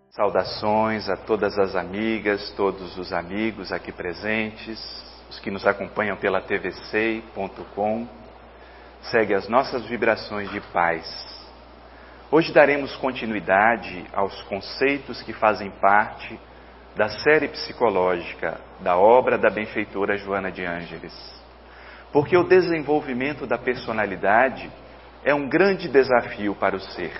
Saudações a todas as amigas, todos os amigos aqui presentes, os que nos acompanham pela tvsei.com. Segue as nossas vibrações de paz. Hoje daremos continuidade aos conceitos que fazem parte da série psicológica da obra da benfeitora Joana de Ângeles. Porque o desenvolvimento da personalidade é um grande desafio para o ser.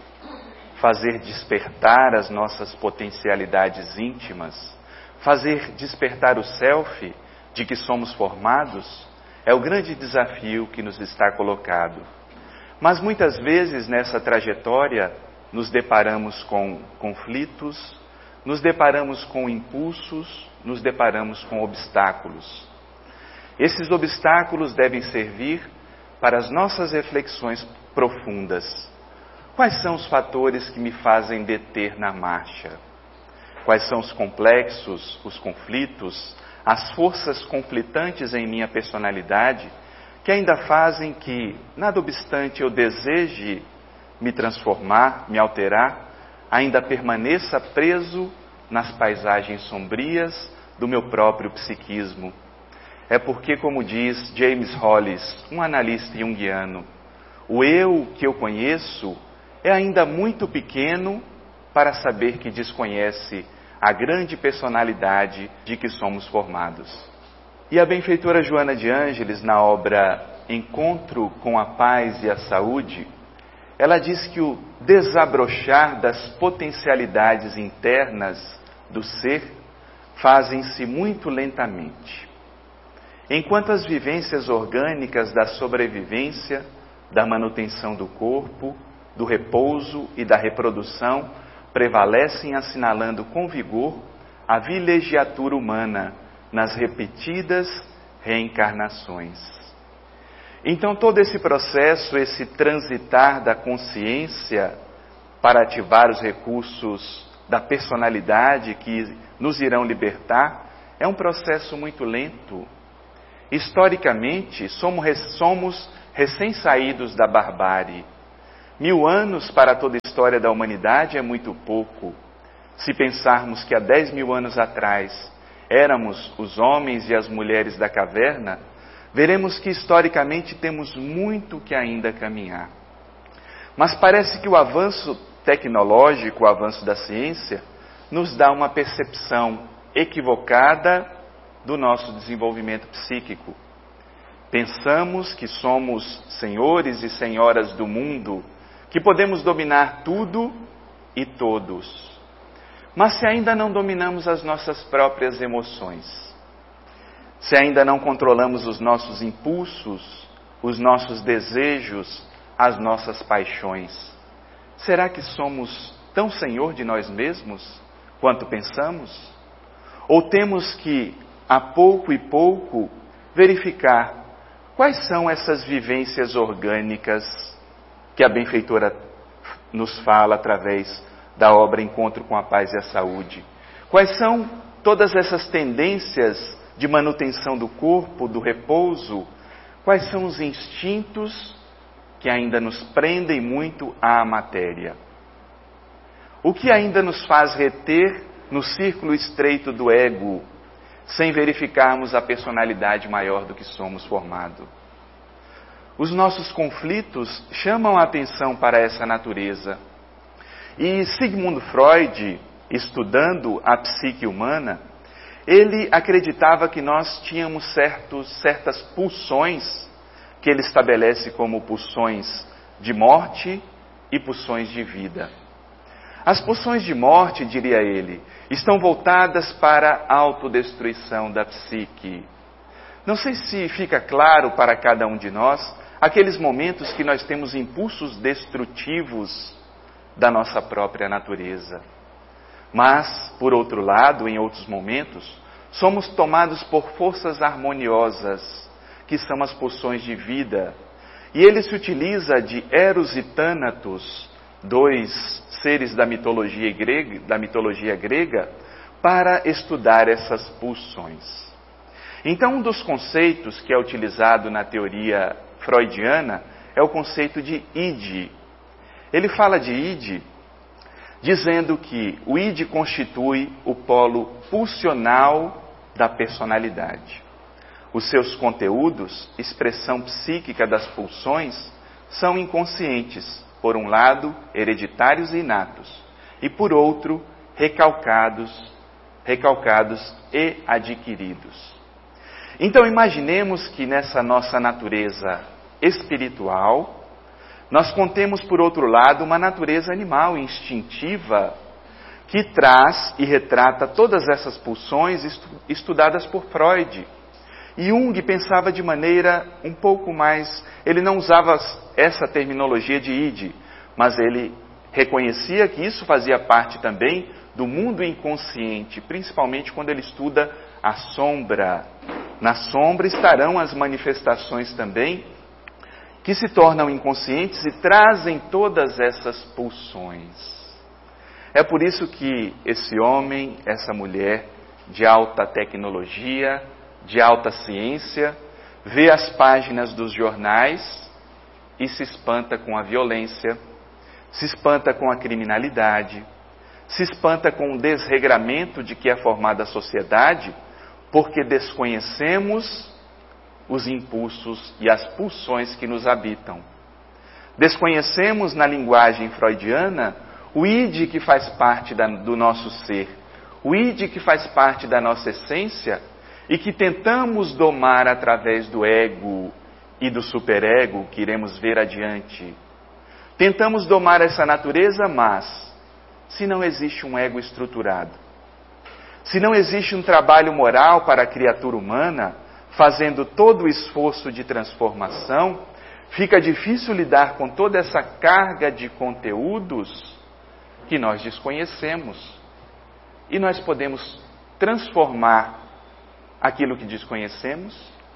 Fazer despertar as nossas potencialidades íntimas, fazer despertar o self de que somos formados, é o grande desafio que nos está colocado. Mas muitas vezes nessa trajetória nos deparamos com conflitos, nos deparamos com impulsos, nos deparamos com obstáculos. Esses obstáculos devem servir para as nossas reflexões profundas. Quais são os fatores que me fazem deter na marcha? Quais são os complexos, os conflitos, as forças conflitantes em minha personalidade que ainda fazem que, nada obstante eu deseje me transformar, me alterar, ainda permaneça preso nas paisagens sombrias do meu próprio psiquismo? É porque, como diz James Hollis, um analista junguiano, o eu que eu conheço é ainda muito pequeno para saber que desconhece a grande personalidade de que somos formados. E a benfeitora Joana de Ângeles, na obra Encontro com a Paz e a Saúde, ela diz que o desabrochar das potencialidades internas do ser fazem-se muito lentamente. Enquanto as vivências orgânicas da sobrevivência, da manutenção do corpo, do repouso e da reprodução prevalecem assinalando com vigor a vilegiatura humana nas repetidas reencarnações. Então todo esse processo, esse transitar da consciência para ativar os recursos da personalidade que nos irão libertar, é um processo muito lento. Historicamente, somos recém-saídos da barbárie. 1000 anos para toda a história da humanidade é muito pouco. Se pensarmos que há 10.000 anos atrás éramos os homens e as mulheres da caverna, veremos que historicamente temos muito que ainda caminhar. Mas parece que o avanço tecnológico, o avanço da ciência, nos dá uma percepção equivocada do nosso desenvolvimento psíquico. Pensamos que somos senhores e senhoras do mundo, que podemos dominar tudo e todos. Mas se ainda não dominamos as nossas próprias emoções, se ainda não controlamos os nossos impulsos, os nossos desejos, as nossas paixões, será que somos tão senhor de nós mesmos quanto pensamos? Ou temos que, a pouco e pouco, verificar quais são essas vivências orgânicas que a benfeitora nos fala através da obra Encontro com a Paz e a Saúde? Quais são todas essas tendências de manutenção do corpo, do repouso? Quais são os instintos que ainda nos prendem muito à matéria? O que ainda nos faz reter no círculo estreito do ego, sem verificarmos a personalidade maior do que somos formado? Os nossos conflitos chamam a atenção para essa natureza. E Sigmund Freud, estudando a psique humana, ele acreditava que nós tínhamos certas pulsões, que ele estabelece como pulsões de morte e pulsões de vida. As pulsões de morte, diria ele, estão voltadas para a autodestruição da psique. Não sei se fica claro para cada um de nós aqueles momentos que nós temos impulsos destrutivos da nossa própria natureza. Mas, por outro lado, em outros momentos, somos tomados por forças harmoniosas, que são as pulsões de vida. E ele se utiliza de Eros e Thanatos, 2 seres da mitologia grega, para estudar essas pulsões. Então, um dos conceitos que é utilizado na teoria freudiana é o conceito de id. Ele fala de id dizendo que o id constitui o polo pulsional da personalidade. Os seus conteúdos, expressão psíquica das pulsões, são inconscientes, por um lado, hereditários e inatos, e por outro, recalcados e adquiridos. Então imaginemos que nessa nossa natureza espiritual, nós contemos, por outro lado, uma natureza animal, instintiva, que traz e retrata todas essas pulsões estudadas por Freud. E Jung pensava de maneira um pouco mais... Ele não usava essa terminologia de id, mas ele reconhecia que isso fazia parte também do mundo inconsciente, principalmente quando ele estuda a sombra. Na sombra estarão as manifestações também, que se tornam inconscientes e trazem todas essas pulsões. É por isso que esse homem, essa mulher de alta tecnologia, de alta ciência, vê as páginas dos jornais e se espanta com a violência, se espanta com a criminalidade, se espanta com o desregramento de que é formada a sociedade, porque desconhecemos os impulsos e as pulsões que nos habitam. Desconhecemos na linguagem freudiana o id que faz parte do nosso ser, o id que faz parte da nossa essência e que tentamos domar através do ego e do superego que iremos ver adiante. Tentamos domar essa natureza, mas se não existe um ego estruturado, se não existe um trabalho moral para a criatura humana, fazendo todo o esforço de transformação, fica difícil lidar com toda essa carga de conteúdos que nós desconhecemos. E nós podemos transformar aquilo que desconhecemos?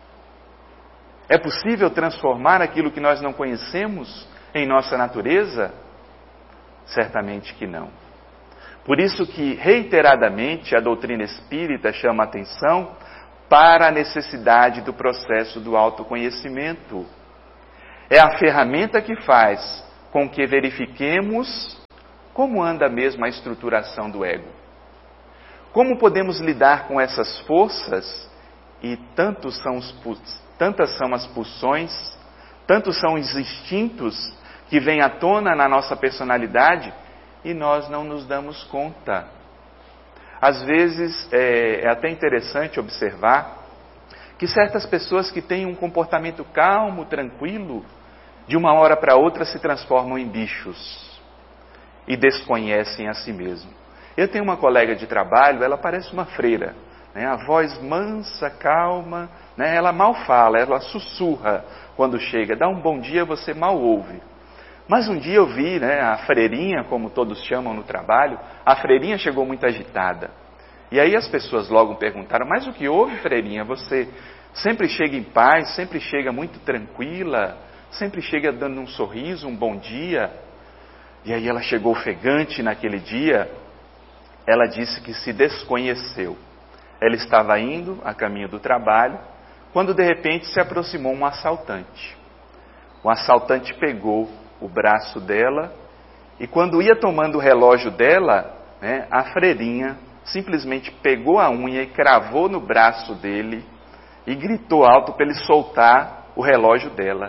É possível transformar aquilo que nós não conhecemos em nossa natureza? Certamente que não. Por isso que, reiteradamente, a doutrina espírita chama a atenção para a necessidade do processo do autoconhecimento. É a ferramenta que faz com que verifiquemos como anda mesmo a estruturação do ego. Como podemos lidar com essas forças e tantas são as pulsões, tantos são os instintos que vêm à tona na nossa personalidade e nós não nos damos conta. Às vezes é até interessante observar que certas pessoas que têm um comportamento calmo, tranquilo, de uma hora para outra se transformam em bichos e desconhecem a si mesmo. Eu tenho uma colega de trabalho, ela parece uma freira, né? A voz mansa, calma, né? Ela mal fala, ela sussurra quando chega, dá um bom dia, você mal ouve. Mas um dia eu vi, né, a freirinha, como todos chamam no trabalho, a freirinha chegou muito agitada. E aí as pessoas logo perguntaram, mas o que houve, freirinha? Você sempre chega em paz, sempre chega muito tranquila, sempre chega dando um sorriso, um bom dia. E aí ela chegou ofegante naquele dia, ela disse que se desconheceu. Ela estava indo a caminho do trabalho, quando de repente se aproximou um assaltante. O assaltante pegou o braço dela e quando ia tomando o relógio dela, né, a freirinha simplesmente pegou a unha e cravou no braço dele e gritou alto para ele soltar o relógio dela.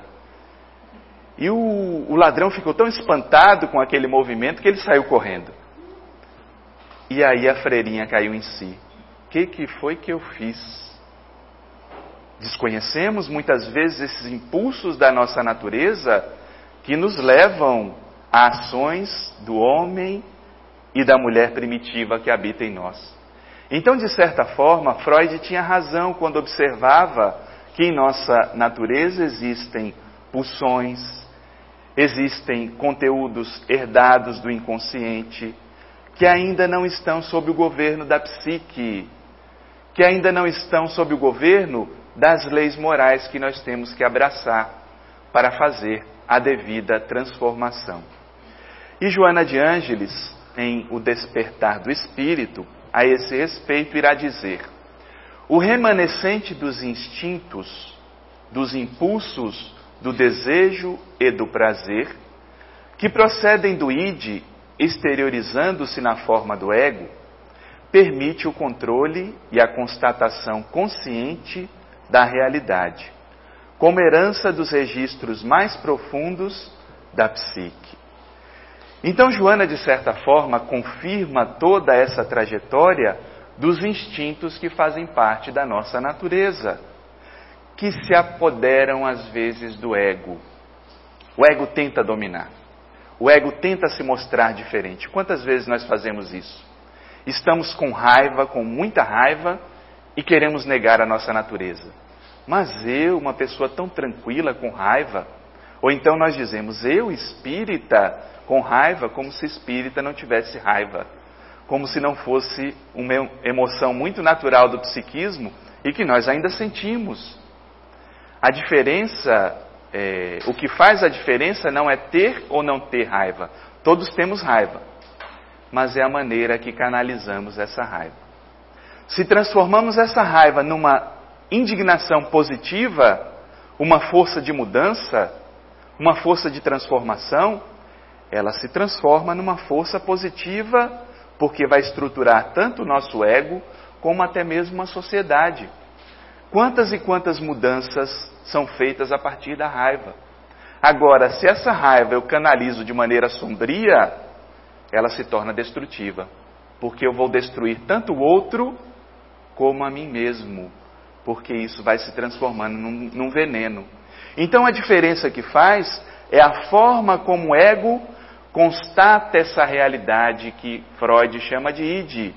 E o ladrão ficou tão espantado com aquele movimento que ele saiu correndo. E aí a freirinha caiu em si. O que foi que eu fiz? Desconhecemos muitas vezes esses impulsos da nossa natureza que nos levam a ações do homem e da mulher primitiva que habita em nós. Então, de certa forma, Freud tinha razão quando observava que em nossa natureza existem pulsões, existem conteúdos herdados do inconsciente, que ainda não estão sob o governo da psique, que ainda não estão sob o governo das leis morais que nós temos que abraçar para fazer a devida transformação. E Joana de Ângeles, em O Despertar do Espírito, a esse respeito irá dizer: o remanescente dos instintos, dos impulsos, do desejo e do prazer, que procedem do id exteriorizando-se na forma do ego, permite o controle e a constatação consciente da realidade, como herança dos registros mais profundos da psique. Então, Joana, de certa forma, confirma toda essa trajetória dos instintos que fazem parte da nossa natureza, que se apoderam às vezes do ego. O ego tenta dominar. O ego tenta se mostrar diferente. Quantas vezes nós fazemos isso? Estamos com raiva, com muita raiva, e queremos negar a nossa natureza. Mas eu, uma pessoa tão tranquila, com raiva, ou então nós dizemos, eu, espírita, com raiva, como se espírita não tivesse raiva, como se não fosse uma emoção muito natural do psiquismo e que nós ainda sentimos. A diferença, o que faz a diferença não é ter ou não ter raiva. Todos temos raiva, mas é a maneira que canalizamos essa raiva. Se transformamos essa raiva numa indignação positiva, uma força de mudança, uma força de transformação, ela se transforma numa força positiva, porque vai estruturar tanto o nosso ego, como até mesmo uma sociedade. Quantas e quantas mudanças são feitas a partir da raiva. Agora, se essa raiva eu canalizo de maneira sombria, ela se torna destrutiva, porque eu vou destruir tanto o outro, como a mim mesmo, porque isso vai se transformando num veneno. Então a diferença que faz é a forma como o ego constata essa realidade que Freud chama de id.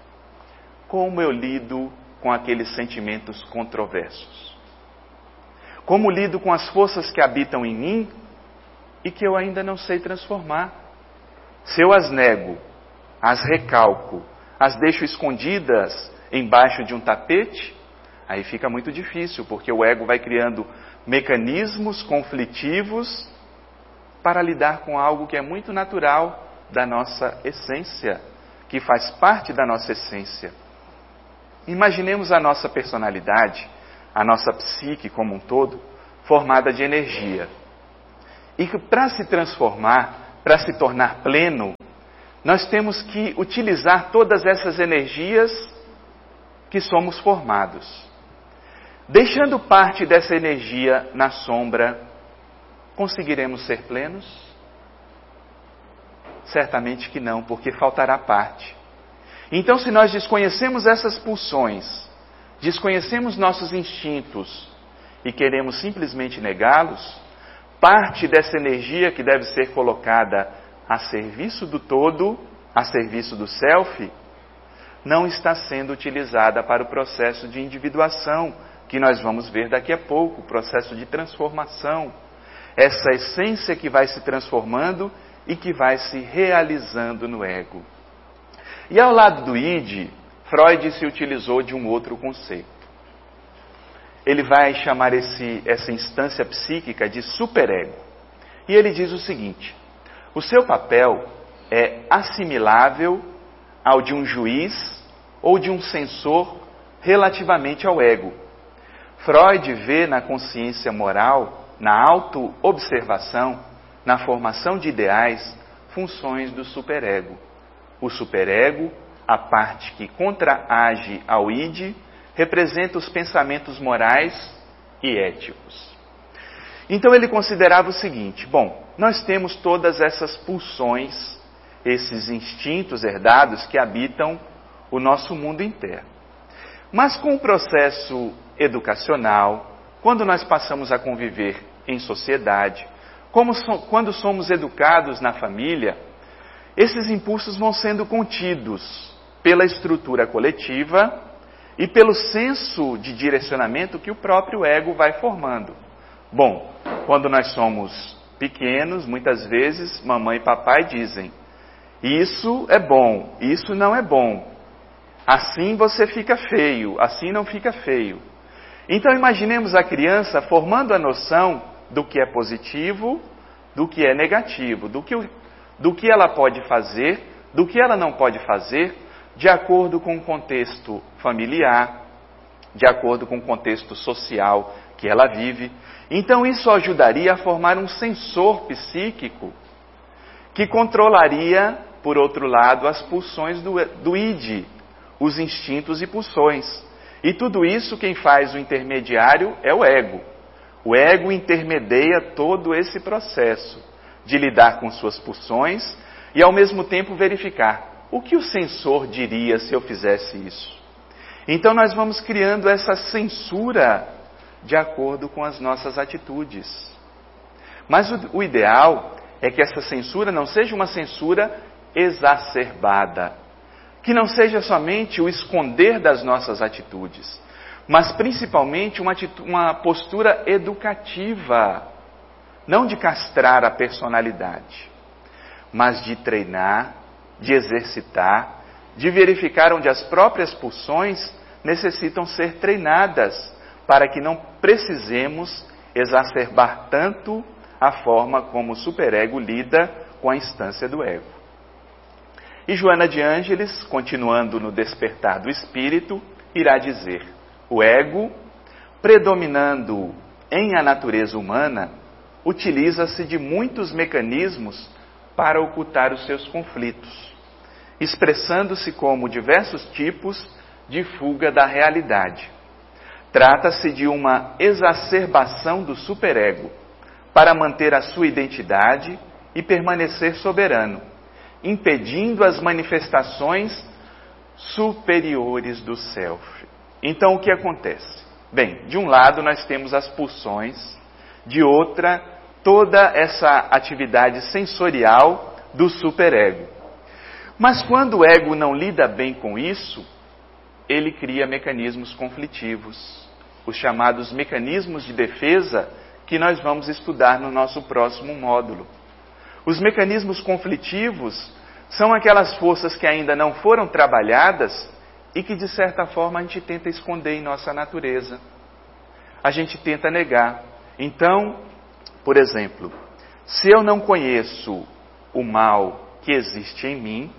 Como eu lido com aqueles sentimentos controversos? Como lido com as forças que habitam em mim e que eu ainda não sei transformar? Se eu as nego, as recalco, as deixo escondidas embaixo de um tapete, aí fica muito difícil, porque o ego vai criando mecanismos conflitivos para lidar com algo que é muito natural da nossa essência, que faz parte da nossa essência. Imaginemos a nossa personalidade, a nossa psique como um todo, formada de energia. E que para se transformar, para se tornar pleno, nós temos que utilizar todas essas energias que somos formados. Deixando parte dessa energia na sombra, conseguiremos ser plenos? Certamente que não, porque faltará parte. Então, se nós desconhecemos essas pulsões, desconhecemos nossos instintos e queremos simplesmente negá-los, parte dessa energia que deve ser colocada a serviço do todo, a serviço do self, não está sendo utilizada para o processo de individuação, que nós vamos ver daqui a pouco, o processo de transformação. Essa essência que vai se transformando e que vai se realizando no ego. E ao lado do id, Freud se utilizou de um outro conceito. Ele vai chamar essa instância psíquica de superego. E ele diz o seguinte: o seu papel é assimilável ao de um juiz ou de um censor relativamente ao ego. Freud vê na consciência moral, na auto-observação, na formação de ideais, funções do superego. O superego, a parte que contraage ao id, representa os pensamentos morais e éticos. Então ele considerava o seguinte: bom, nós temos todas essas pulsões, esses instintos herdados que habitam o nosso mundo interno. Mas com o processo educacional, quando nós passamos a conviver em sociedade, quando somos educados na família, esses impulsos vão sendo contidos pela estrutura coletiva e pelo senso de direcionamento que o próprio ego vai formando. Bom, quando nós somos pequenos, muitas vezes mamãe e papai dizem: isso é bom, isso não é bom. Assim você fica feio, assim não fica feio. Então imaginemos a criança formando a noção do que é positivo, do que é negativo, do que ela pode fazer, do que ela não pode fazer, de acordo com o contexto familiar, de acordo com o contexto social que ela vive. Então isso ajudaria a formar um sensor psíquico que controlaria por outro lado, as pulsões do id, os instintos e pulsões. E tudo isso quem faz o intermediário é o ego. O ego intermedia todo esse processo de lidar com suas pulsões e ao mesmo tempo verificar o que o sensor diria se eu fizesse isso. Então nós vamos criando essa censura de acordo com as nossas atitudes. Mas o ideal é que essa censura não seja uma censura exacerbada, que não seja somente o esconder das nossas atitudes, mas principalmente uma postura educativa, não de castrar a personalidade, mas de treinar, de exercitar, de verificar onde as próprias pulsões necessitam ser treinadas, para que não precisemos exacerbar tanto a forma como o superego lida com a instância do ego. E Joana de Ângeles, continuando no despertar do espírito, irá dizer: o ego, predominando em a natureza humana, utiliza-se de muitos mecanismos para ocultar os seus conflitos, expressando-se como diversos tipos de fuga da realidade. Trata-se de uma exacerbação do superego para manter a sua identidade e permanecer soberano, impedindo as manifestações superiores do self. Então o que acontece? Bem, de um lado nós temos as pulsões, de outra, toda essa atividade sensorial do superego. Mas quando o ego não lida bem com isso, ele cria mecanismos conflitivos, os chamados mecanismos de defesa, que nós vamos estudar no nosso próximo módulo. Os mecanismos conflitivos são aquelas forças que ainda não foram trabalhadas e que, de certa forma, a gente tenta esconder em nossa natureza. A gente tenta negar. Então, por exemplo, se eu não conheço o mal que existe em mim,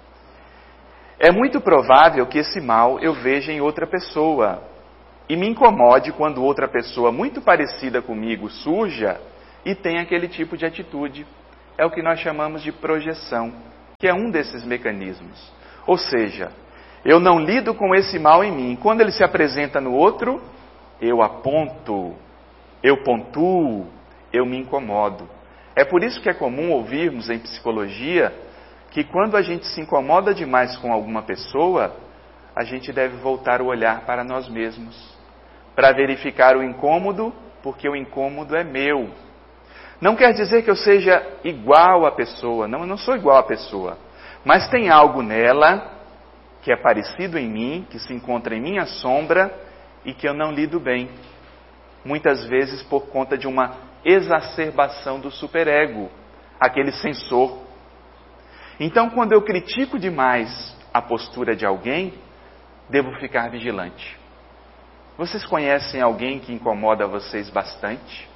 é muito provável que esse mal eu veja em outra pessoa e me incomode quando outra pessoa muito parecida comigo surja e tem aquele tipo de atitude. É o que nós chamamos de projeção, que é um desses mecanismos. Ou seja, eu não lido com esse mal em mim. Quando ele se apresenta no outro, eu aponto, eu pontuo, eu me incomodo. É por isso que é comum ouvirmos em psicologia que quando a gente se incomoda demais com alguma pessoa, a gente deve voltar o olhar para nós mesmos, para verificar o incômodo, porque o incômodo é meu. Não quer dizer que eu seja igual à pessoa, não, eu não sou igual à pessoa, mas tem algo nela que é parecido em mim, que se encontra em minha sombra e que eu não lido bem. Muitas vezes por conta de uma exacerbação do superego, aquele sensor. Então, quando eu critico demais a postura de alguém, devo ficar vigilante. Vocês conhecem alguém que incomoda vocês bastante?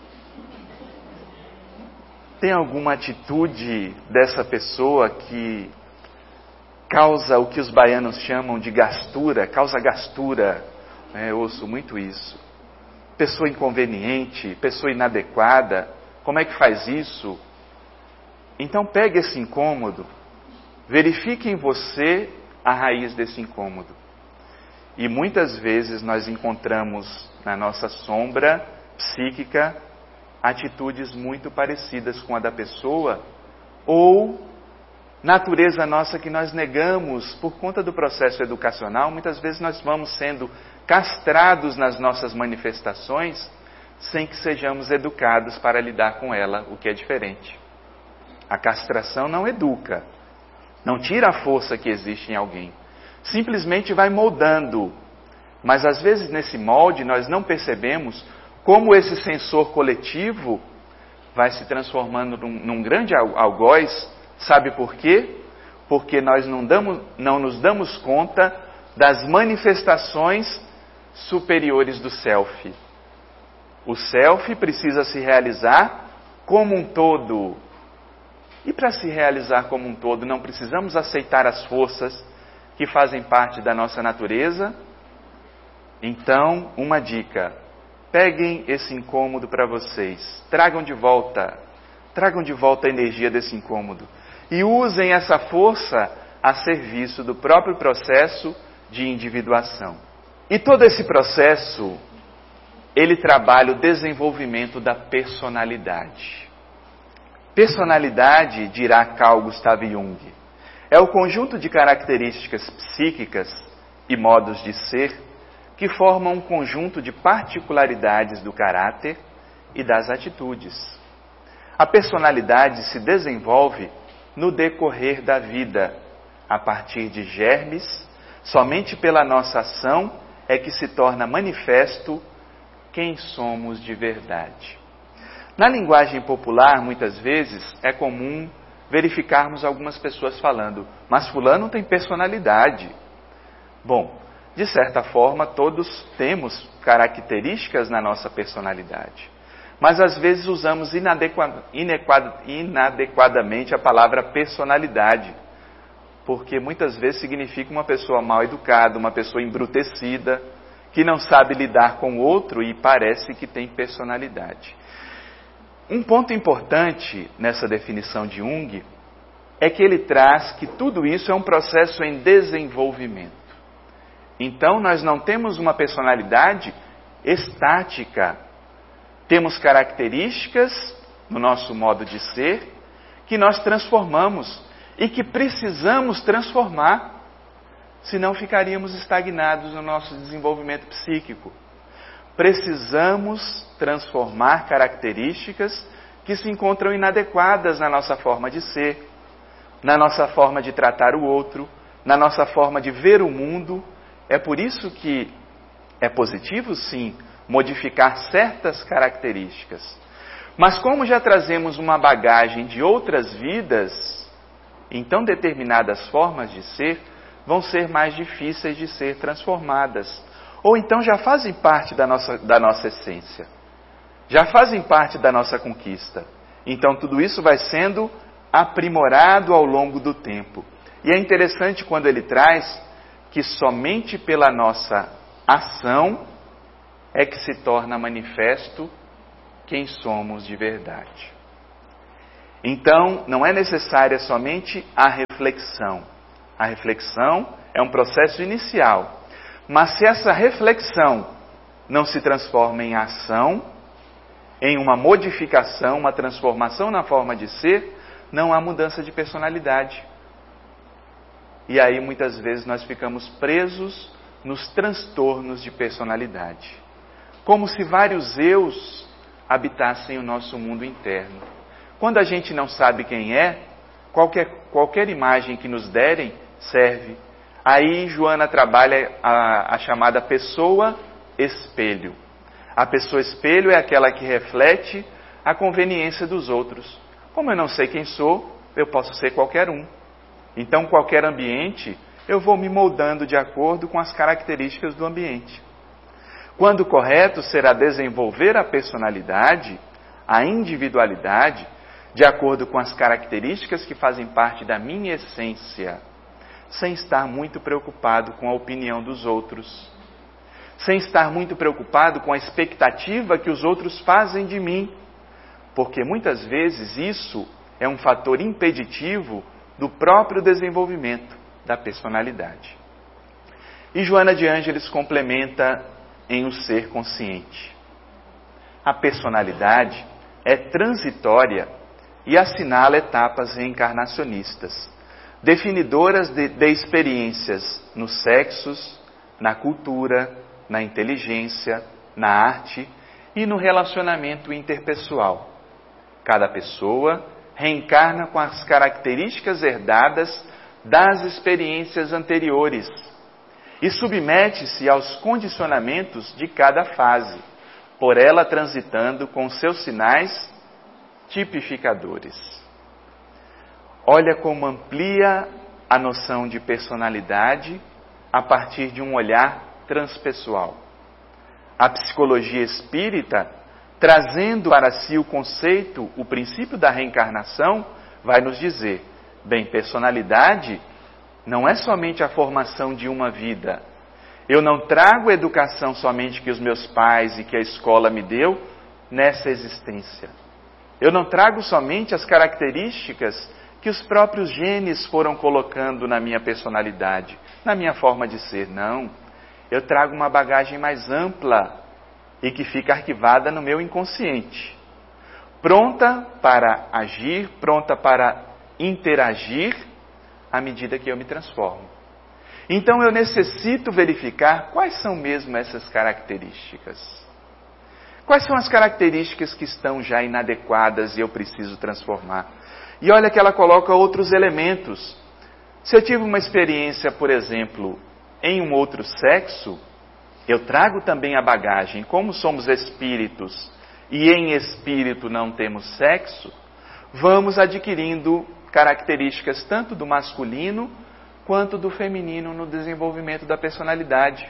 Tem alguma atitude dessa pessoa que causa o que os baianos chamam de gastura, causa gastura? Eu ouço muito isso. Pessoa inconveniente, pessoa inadequada, como é que faz isso? Então pegue esse incômodo, verifique em você a raiz desse incômodo. E muitas vezes nós encontramos na nossa sombra psíquica atitudes muito parecidas com a da pessoa, ou natureza nossa que nós negamos por conta do processo educacional. Muitas vezes nós vamos sendo castrados nas nossas manifestações sem que sejamos educados para lidar com ela, o que é diferente. A castração não educa, não tira a força que existe em alguém, simplesmente vai moldando. Mas às vezes nesse molde nós não percebemos como esse sensor coletivo vai se transformando num grande algoz. Sabe por quê? Porque nós não nos damos conta das manifestações superiores do self. O self precisa se realizar como um todo. E para se realizar como um todo, não precisamos aceitar as forças que fazem parte da nossa natureza? Então, uma dica: peguem esse incômodo para vocês, tragam de volta a energia desse incômodo. e usem essa força a serviço do próprio processo de individuação. E todo esse processo, ele trabalha o desenvolvimento da personalidade. Personalidade, dirá Carl Gustav Jung, é o conjunto de características psíquicas e modos de ser que formam um conjunto de particularidades do caráter e das atitudes. A personalidade se desenvolve no decorrer da vida, a partir de germes. Somente pela nossa ação é que se torna manifesto quem somos de verdade. Na linguagem popular, muitas vezes, é comum verificarmos algumas pessoas falando, mas fulano tem personalidade. Bom, de certa forma, todos temos características na nossa personalidade. Mas às vezes usamos inadequadamente a palavra personalidade, porque muitas vezes significa uma pessoa mal educada, uma pessoa embrutecida, que não sabe lidar com o outro e parece que tem personalidade. Um ponto importante nessa definição de Jung é que ele traz que tudo isso é um processo em desenvolvimento. Então, nós não temos uma personalidade estática. Temos características no nosso modo de ser que nós transformamos e que precisamos transformar, senão ficaríamos estagnados no nosso desenvolvimento psíquico. Precisamos transformar características que se encontram inadequadas na nossa forma de ser, na nossa forma de tratar o outro, na nossa forma de ver o mundo. É por isso que é positivo, sim, modificar certas características. Mas como já trazemos uma bagagem de outras vidas, então determinadas formas de ser vão ser mais difíceis de ser transformadas. Ou então já fazem parte da nossa essência. Já fazem parte da nossa conquista. Então tudo isso vai sendo aprimorado ao longo do tempo. E é interessante quando ele traz que somente pela nossa ação é que se torna manifesto quem somos de verdade. Então, não é necessária somente a reflexão. A reflexão é um processo inicial. Mas se essa reflexão não se transforma em ação, em uma modificação, uma transformação na forma de ser, não há mudança de personalidade. E aí muitas vezes nós ficamos presos nos transtornos de personalidade. Como se vários eus habitassem o nosso mundo interno. Quando a gente não sabe quem é, qualquer imagem que nos derem serve. Aí Joana trabalha a chamada pessoa espelho. A pessoa espelho é aquela que reflete a conveniência dos outros. Como eu não sei quem sou, eu posso ser qualquer um. Então, qualquer ambiente, eu vou me moldando de acordo com as características do ambiente. Quando o correto será desenvolver a personalidade, a individualidade, de acordo com as características que fazem parte da minha essência, sem estar muito preocupado com a opinião dos outros, sem estar muito preocupado com a expectativa que os outros fazem de mim, porque muitas vezes isso é um fator impeditivo do próprio desenvolvimento da personalidade. E Joana de Ângeles complementa em O Ser Consciente. A personalidade é transitória e assinala etapas reencarnacionistas, definidoras de experiências nos sexos, na cultura, na inteligência, na arte e no relacionamento interpessoal. Cada pessoa reencarna com as características herdadas das experiências anteriores e submete-se aos condicionamentos de cada fase, por ela transitando com seus sinais tipificadores. Olha como amplia a noção de personalidade a partir de um olhar transpessoal. A psicologia espírita, trazendo para si o conceito, o princípio da reencarnação, vai nos dizer, bem, personalidade não é somente a formação de uma vida. Eu não trago a educação somente que os meus pais e que a escola me deu nessa existência. Eu não trago somente as características que os próprios genes foram colocando na minha personalidade, na minha forma de ser. Não, eu trago uma bagagem mais ampla e que fica arquivada no meu inconsciente, pronta para agir, pronta para interagir à medida que eu me transformo. Então eu necessito verificar quais são mesmo essas características. Quais são as características que estão já inadequadas e eu preciso transformar? E olha que ela coloca outros elementos. Se eu tive uma experiência, por exemplo, em um outro sexo, eu trago também a bagagem. Como somos espíritos e em espírito não temos sexo, vamos adquirindo características tanto do masculino quanto do feminino no desenvolvimento da personalidade.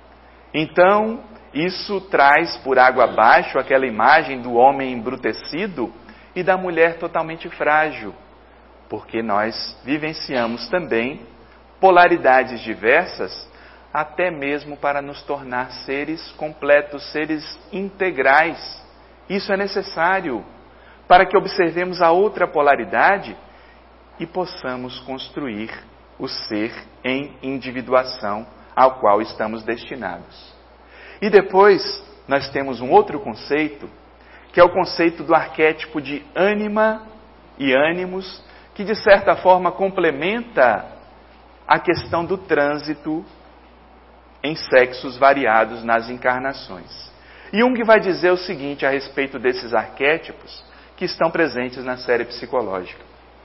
Então, isso traz por água abaixo aquela imagem do homem embrutecido e da mulher totalmente frágil, porque nós vivenciamos também polaridades diversas, até mesmo para nos tornar seres completos, seres integrais. Isso é necessário para que observemos a outra polaridade e possamos construir o ser em individuação ao qual estamos destinados. E depois nós temos um outro conceito, que é o conceito do arquétipo de ânima e ânimos, que de certa forma complementa a questão do trânsito em sexos variados nas encarnações. Jung vai dizer o seguinte a respeito desses arquétipos que estão presentes na série psicológica.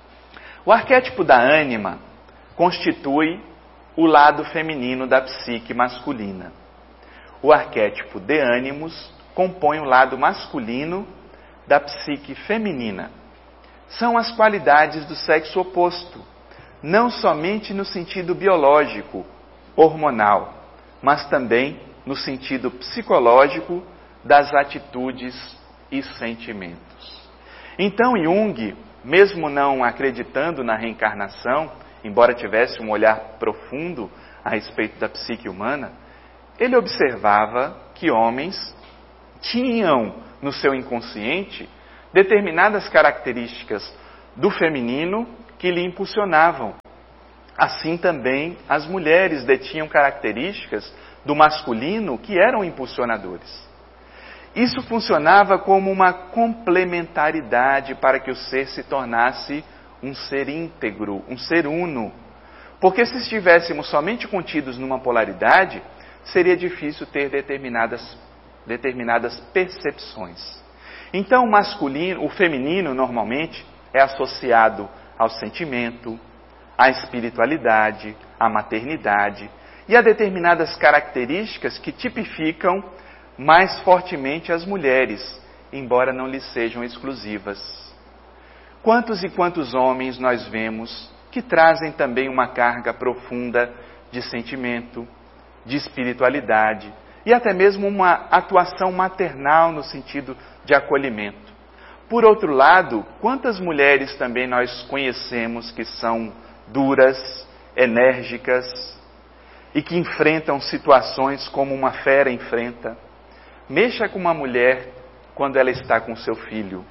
O arquétipo da ânima constitui o lado feminino da psique masculina. O arquétipo de ânimos compõe o lado masculino da psique feminina. São as qualidades do sexo oposto, não somente no sentido biológico, hormonal, mas também no sentido psicológico das atitudes e sentimentos. Então Jung, mesmo não acreditando na reencarnação, embora tivesse um olhar profundo a respeito da psique humana, ele observava que homens tinham no seu inconsciente determinadas características do feminino que lhe impulsionavam. Assim também as mulheres detinham características do masculino que eram impulsionadores. Isso funcionava como uma complementaridade para que o ser se tornasse um ser íntegro, um ser uno. Porque se estivéssemos somente contidos numa polaridade, seria difícil ter determinadas percepções. Então o feminino normalmente é associado ao sentimento, à espiritualidade, à maternidade e a determinadas características que tipificam mais fortemente as mulheres, embora não lhes sejam exclusivas. Quantos e quantos homens nós vemos que trazem também uma carga profunda de sentimento, de espiritualidade e até mesmo uma atuação maternal no sentido de acolhimento. Por outro lado, quantas mulheres também nós conhecemos que são duras, enérgicas e que enfrentam situações como uma fera enfrenta. Mexa com uma mulher quando ela está com seu filho.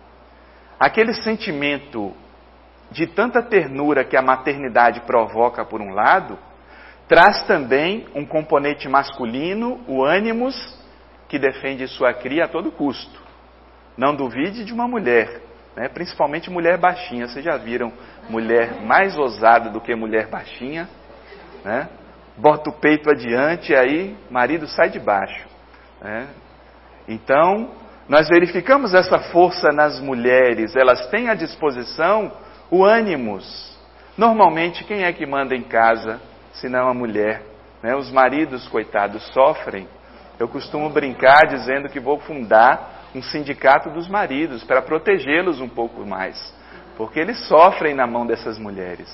Aquele sentimento de tanta ternura que a maternidade provoca por um lado, traz também um componente masculino, o ânimos, que defende sua cria a todo custo. Não duvide de uma mulher, né? Principalmente mulher baixinha. Vocês já viram mulher mais ousada do que mulher baixinha? Né? Bota o peito adiante e aí marido sai de baixo. Né? Então, nós verificamos essa força nas mulheres. Elas têm à disposição o ânimos. Normalmente, quem é que manda em casa, senão a mulher? Né? Os maridos, coitados, sofrem. Eu costumo brincar dizendo que vou fundar um sindicato dos maridos para protegê-los um pouco mais, porque eles sofrem na mão dessas mulheres.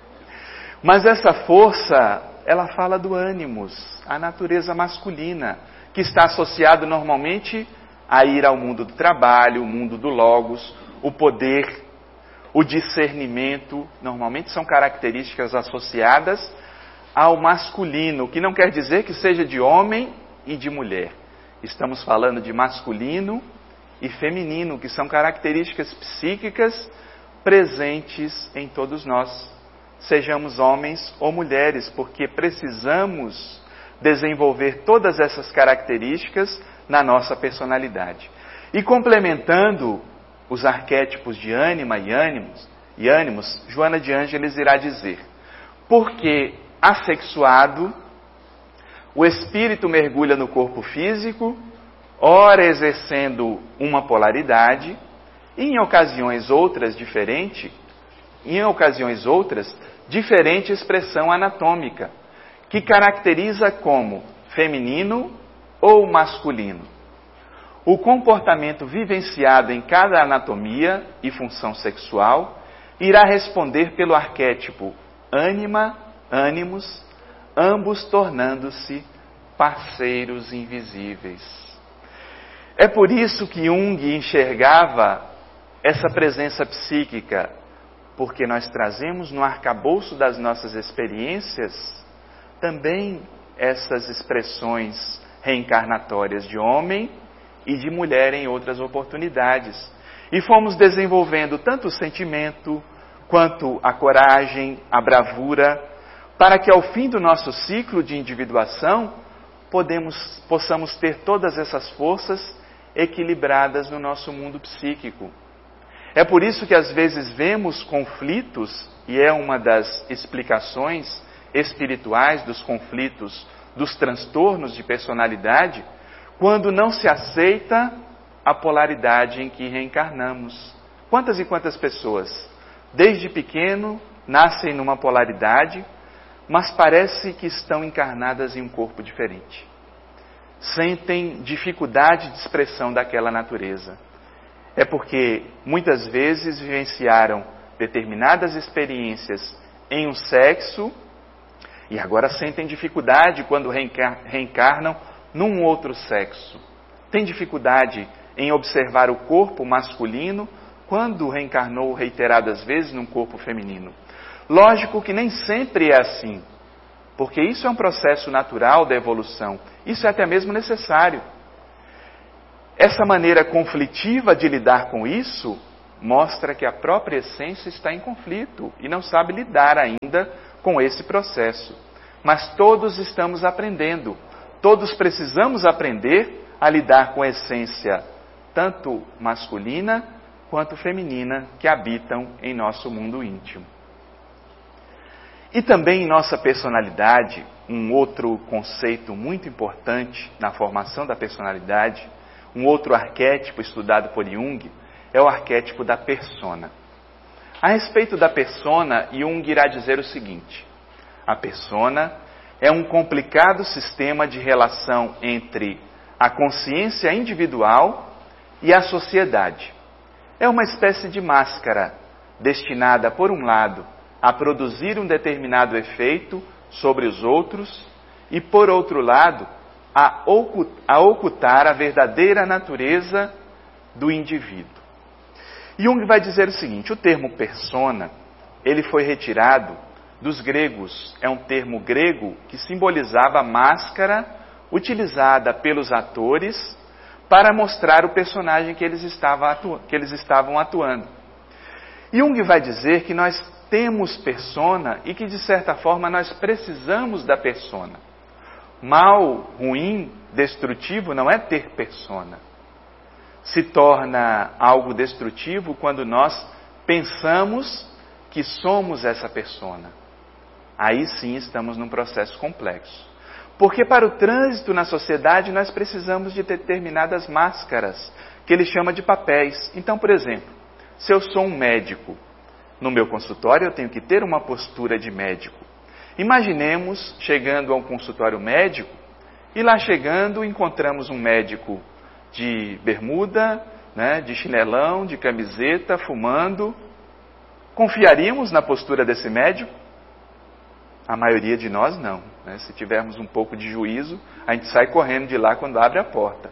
Mas essa força, ela fala do ânimos, a natureza masculina, que está associado normalmente a ir ao mundo do trabalho, o mundo do logos, o poder, o discernimento, normalmente são características associadas ao masculino, que não quer dizer que seja de homem e de mulher. Estamos falando de masculino e feminino, que são características psíquicas presentes em todos nós, sejamos homens ou mulheres, porque precisamos desenvolver todas essas características na nossa personalidade. E complementando os arquétipos de ânima e ânimos, Joana de Ângeles irá dizer: porque assexuado, o espírito mergulha no corpo físico, ora exercendo uma polaridade, e em ocasiões outras diferente expressão anatômica, que caracteriza como feminino ou masculino. O comportamento vivenciado em cada anatomia e função sexual irá responder pelo arquétipo ânima, ânimos, ambos tornando-se parceiros invisíveis. É por isso que Jung enxergava essa presença psíquica, porque nós trazemos no arcabouço das nossas experiências também essas expressões reencarnatórias de homem e de mulher em outras oportunidades. E fomos desenvolvendo tanto o sentimento, quanto a coragem, a bravura, para que ao fim do nosso ciclo de individuação, possamos ter todas essas forças equilibradas no nosso mundo psíquico. É por isso que às vezes vemos conflitos, e é uma das explicações espirituais dos conflitos, dos transtornos de personalidade, quando não se aceita a polaridade em que reencarnamos. Quantas e quantas pessoas, desde pequeno, nascem numa polaridade, mas parece que estão encarnadas em um corpo diferente. Sentem dificuldade de expressão daquela natureza. É porque muitas vezes vivenciaram determinadas experiências em um sexo e agora sentem dificuldade quando reencarnam num outro sexo. Tem dificuldade em observar o corpo masculino quando reencarnou reiteradas vezes num corpo feminino. Lógico que nem sempre é assim, porque isso é um processo natural da evolução. Isso é até mesmo necessário. Essa maneira conflitiva de lidar com isso mostra que a própria essência está em conflito e não sabe lidar ainda com esse processo. Mas todos estamos aprendendo. Todos precisamos aprender a lidar com a essência, tanto masculina quanto feminina, que habitam em nosso mundo íntimo. E também em nossa personalidade, um outro conceito muito importante na formação da personalidade, um outro arquétipo estudado por Jung, é o arquétipo da persona. A respeito da persona, Jung irá dizer o seguinte: a persona é um complicado sistema de relação entre a consciência individual e a sociedade. É uma espécie de máscara, destinada, por um lado, a produzir um determinado efeito sobre os outros e, por outro lado, a ocultar a verdadeira natureza do indivíduo. Jung vai dizer o seguinte: o termo persona, ele foi retirado dos gregos. É um termo grego que simbolizava a máscara utilizada pelos atores para mostrar o personagem que eles estavam atuando. Jung vai dizer que nós temos persona e que, de certa forma, nós precisamos da persona. Mal, ruim, destrutivo não é ter persona. Se torna algo destrutivo quando nós pensamos que somos essa persona. Aí sim estamos num processo complexo. Porque para o trânsito na sociedade nós precisamos de determinadas máscaras, que ele chama de papéis. Então, por exemplo, se eu sou um médico, no meu consultório eu tenho que ter uma postura de médico. Imaginemos chegando a um consultório médico e lá chegando encontramos um médico de bermuda, de chinelão, de camiseta, fumando. Confiaríamos na postura desse médico? A maioria de nós não. Se tivermos um pouco de juízo, a gente sai correndo de lá quando abre a porta.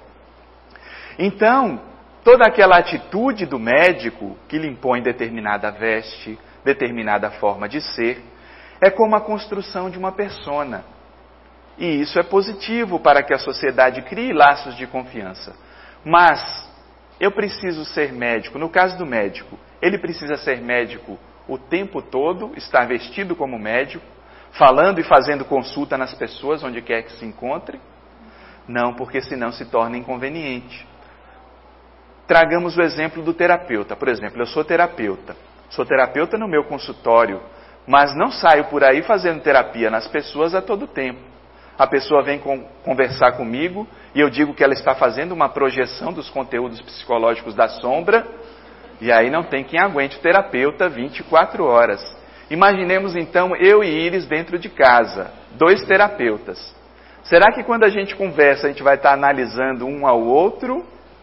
Então, toda aquela atitude do médico que lhe impõe determinada veste, determinada forma de ser, é como a construção de uma persona. E isso é positivo para que a sociedade crie laços de confiança. Mas eu preciso ser médico. No caso do médico, Ele precisa ser médico o tempo todo, estar vestido como médico, falando e fazendo consulta nas pessoas, onde quer que se encontre? Não, porque senão se torna inconveniente. Tragamos o exemplo do terapeuta. Por exemplo, eu sou terapeuta no meu consultório, mas não saio por aí fazendo terapia nas pessoas a todo tempo. A pessoa vem conversar comigo e eu digo que ela está fazendo uma projeção dos conteúdos psicológicos da sombra, e aí não tem quem aguente o terapeuta 24 horas. Imaginemos então eu e Iris dentro de casa, 2 terapeutas. Será que quando a gente conversa a gente vai estar analisando um ao outro?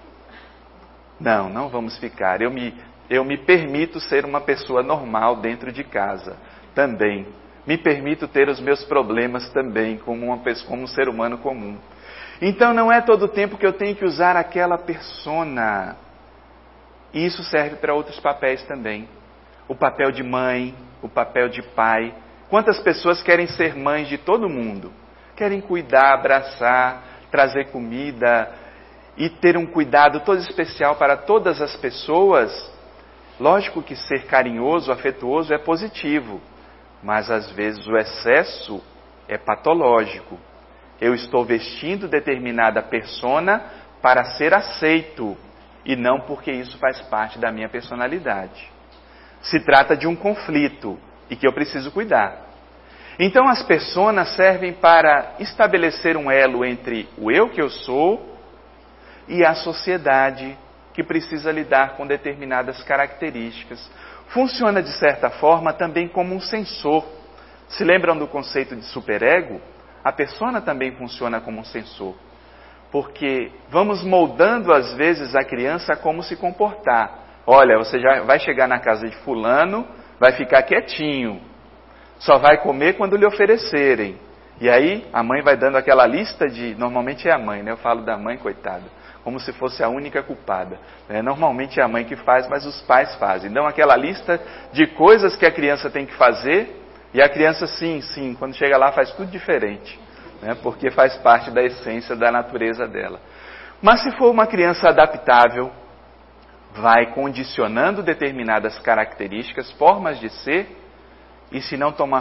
Não, não vamos ficar. Eu me permito ser uma pessoa normal dentro de casa também. Me permito ter os meus problemas também, como um ser humano comum. Então não é todo o tempo que eu tenho que usar aquela persona. E isso serve para outros papéis também. O papel de mãe, o papel de pai. Quantas pessoas querem ser mães de todo mundo? Querem cuidar, abraçar, trazer comida e ter um cuidado todo especial para todas as pessoas. Lógico que ser carinhoso, afetuoso é positivo, mas às vezes o excesso é patológico. Eu estou vestindo determinada persona para ser aceito e não porque isso faz parte da minha personalidade. Se trata de um conflito e que eu preciso cuidar. Então as personas servem para estabelecer um elo entre o eu que eu sou e a sociedade que precisa lidar com determinadas características. Funciona de certa forma também como um sensor. Se lembram do conceito de superego? A persona também funciona como um sensor. Porque vamos moldando às vezes a criança a como se comportar. Olha, você já vai chegar na casa de fulano, vai ficar quietinho. Só vai comer quando lhe oferecerem. E aí a mãe vai dando aquela lista de... Normalmente é a mãe, né? Eu falo da mãe, coitada. Como se fosse a única culpada. Normalmente é a mãe que faz, mas os pais fazem. Dão aquela lista de coisas que a criança tem que fazer, e a criança sim, quando chega lá faz tudo diferente. Porque faz parte da essência da natureza dela. Mas se for uma criança adaptável, vai condicionando determinadas características, formas de ser, e se não tomar